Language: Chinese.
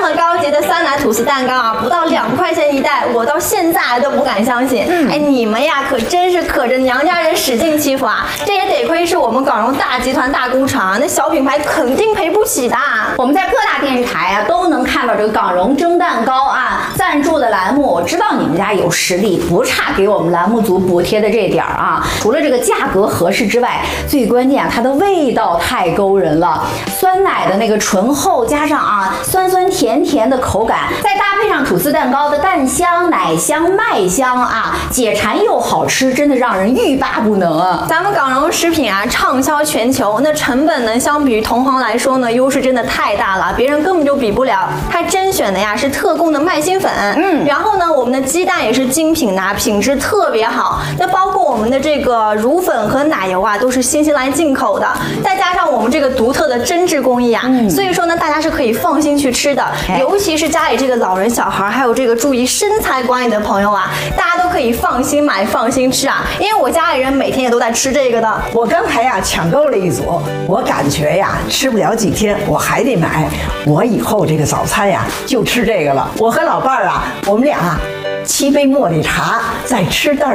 么高级的酸奶吐司蛋糕啊，不到2块钱一袋，我到现在都不敢相信。哎，你们呀可真是可着娘家人使劲欺负啊！这也得亏是我们港荣大集团大工厂，那小品牌肯定赔不起的。 我们在各大电视台啊都能看到这个港荣蒸蛋糕啊赞助的栏目，我知道你们家有实力，不差给我们栏目组补贴的这点儿啊。除了这个价格合适之外，最关键啊它的味道太勾人了，酸奶的那个醇厚加上啊酸酸甜甜的口感，再搭配上吐司蛋糕的蛋香、奶香、麦香啊，解馋又好吃，真的让人欲罢不能啊！ 咱们港荣食品啊畅销全球，那成本呢相比于同行来说呢，优势真的太大了，别人根本就比不了。它甄选的呀是特供的麦心粉，然后呢我们的鸡蛋也是精品的，品质特别好。那包括我们的这个乳粉和奶油啊，都是新西兰进口的，再加上我们这个独特的针织工艺啊，所以说呢大家是可以放心去吃的。尤其是家里这个老人、小孩，还有这个注意身材管理的朋友啊，大家都可以放心买、放心吃啊。因为我家里人每天也都在吃这个的。 我刚才呀抢购了一组，我感觉呀吃不了几天，我还得买。我以后这个早餐呀就吃这个了。我和老伴儿啊，我们俩7杯茉莉茶，再吃袋